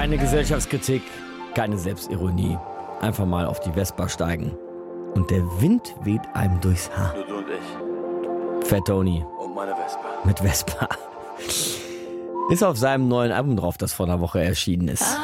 Keine Gesellschaftskritik, keine Selbstironie. Einfach mal auf die Vespa steigen. Und der Wind weht einem durchs Haar. Nur du und ich. Fat Tony. Und meine Vespa. Mit Vespa. Ist auf seinem neuen Album drauf, das vor einer Woche erschienen ist.